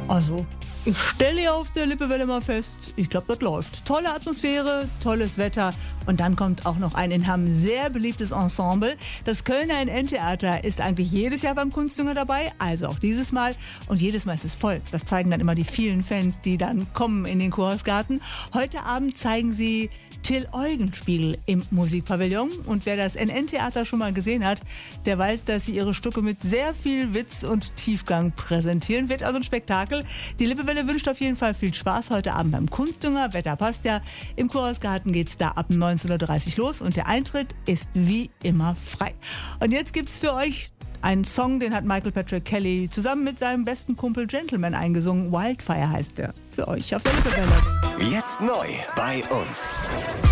Also, ich stelle ja auf der Lippewelle mal fest, ich glaube, das läuft. Tolle Atmosphäre, tolles Wetter und dann kommt auch noch ein in Hamm sehr beliebtes Ensemble. Das Kölner NN-Theater ist eigentlich jedes Jahr beim Kunstdünger dabei, also auch dieses Mal. Und jedes Mal ist es voll. Das zeigen dann immer die vielen Fans, die dann kommen in den Kurhausgarten. Heute Abend zeigen sie Till Eugenspiegel im Musikpavillon. Und wer das NN-Theater schon mal gesehen hat, der weiß, dass sie ihre Stücke mit sehr viel Witz und Tiefgang präsentieren. Wird also ein Spektakel. Die Lippewelle wünscht auf jeden Fall viel Spaß heute Abend beim Kunstdünger. Wetter passt ja. Im Kurhausgarten geht's da ab 19.30 Uhr los und der Eintritt ist wie immer frei. Und jetzt gibt's für euch einen Song, den hat Michael Patrick Kelly zusammen mit seinem besten Kumpel Gentleman eingesungen. Wildfire heißt der. Für euch auf der Lippewelle. Jetzt neu bei uns.